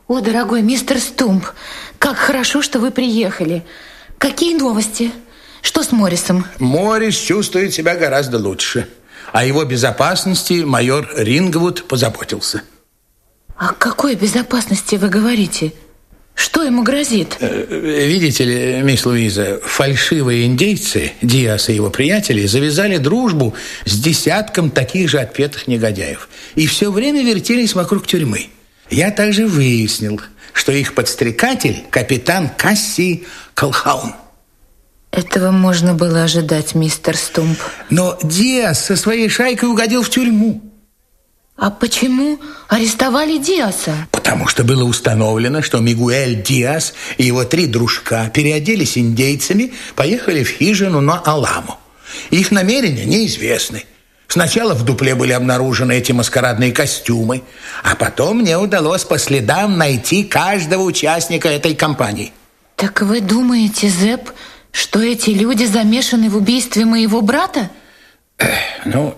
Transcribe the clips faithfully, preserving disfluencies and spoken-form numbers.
О, дорогой мистер Стумп, как хорошо, что вы приехали. Какие новости? Что с Моррисом? Моррис чувствует себя гораздо лучше. О его безопасности майор Рингвуд позаботился. О какой безопасности вы говорите? Что ему грозит? Видите ли, мисс Луиза, фальшивые индейцы, Диас и его приятели, завязали дружбу с десятком таких же отпетых негодяев. И все время вертелись вокруг тюрьмы. Я также выяснил, что их подстрекатель – капитан Касси Колхаун. Этого можно было ожидать, мистер Стумп. Но Диас со своей шайкой угодил в тюрьму. А почему арестовали Диаса? Потому что было установлено, что Мигуэль Диас и его три дружка переоделись индейцами, поехали в хижину на Аламу. Их намерения неизвестны. Сначала в дупле были обнаружены эти маскарадные костюмы, а потом мне удалось по следам найти каждого участника этой компании. Так вы думаете, Зепп, что эти люди замешаны в убийстве моего брата? Эх, ну,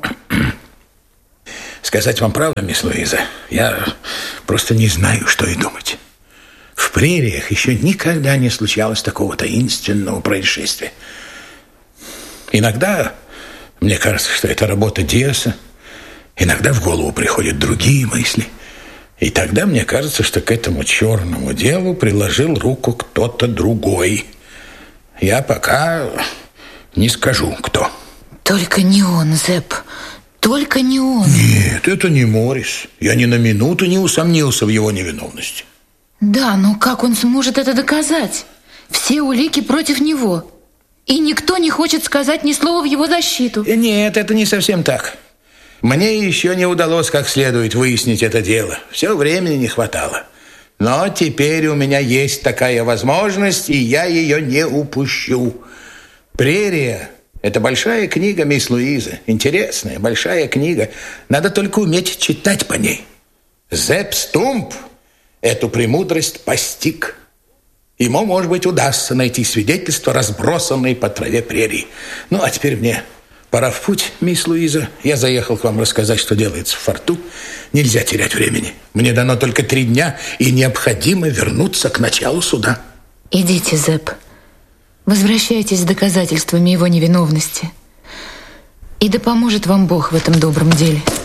сказать вам правду, мисс Луиза, я просто не знаю, что и думать. В прериях еще никогда не случалось такого таинственного происшествия. Иногда мне кажется, что это работа Диаса. Иногда в голову приходят другие мысли. И тогда мне кажется, что к этому черному делу приложил руку кто-то другой. Я пока не скажу, кто. Только не он, Зепп. Только не он. Нет, это не Моррис. Я ни на минуту не усомнился в его невиновности. Да, но как он сможет это доказать? Все улики против него. И никто не хочет сказать ни слова в его защиту. Нет, это не совсем так. Мне еще не удалось как следует выяснить это дело. Все времени не хватало. Но теперь у меня есть такая возможность, и я ее не упущу. «Прерия» — это большая книга, мисс Луиза. Интересная, большая книга. Надо только уметь читать по ней. Зепп Стумп эту премудрость постиг. Ему, может быть, удастся найти свидетельства, разбросанные по траве прерий. Ну, а теперь мне пора в путь, мисс Луиза. Я заехал к вам рассказать, что делается в форту. Нельзя терять времени. Мне дано только три дня, и необходимо вернуться к началу суда. Идите, Зепп. Возвращайтесь с доказательствами его невиновности. И да поможет вам Бог в этом добром деле.